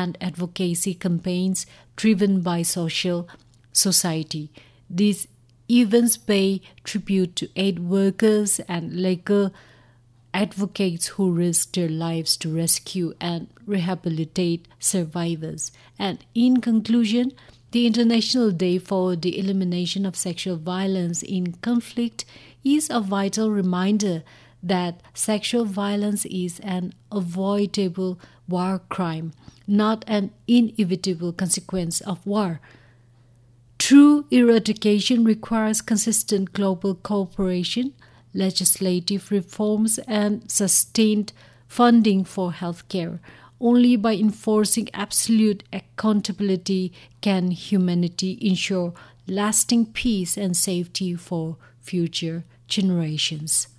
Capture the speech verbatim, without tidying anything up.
and advocacy campaigns driven by social society. These events pay tribute to aid workers and legal advocates who risk their lives to rescue and rehabilitate survivors. And in conclusion, the International Day for the Elimination of Sexual Violence in Conflict is a vital reminder that sexual violence is an avoidable war crime, not an inevitable consequence of war. True eradication requires consistent global cooperation, legislative reforms, and sustained funding for healthcare. Only by enforcing absolute accountability can humanity ensure lasting peace and safety for future generations.